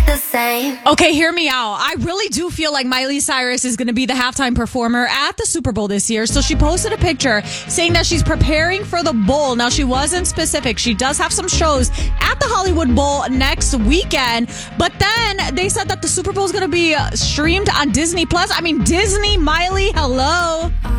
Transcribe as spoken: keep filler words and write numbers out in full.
it the same. Okay, hear me out. I really do feel like Miley Cyrus is going to be the halftime performer at the Super Bowl this year. So she posted a picture saying that she's preparing for the Bowl. Now, she wasn't specific. She does have some shows at the Hollywood Bowl next weekend. But then they said that the Super Bowl is going to be streamed on Disney Plus. I mean, Disney, Miley, hello.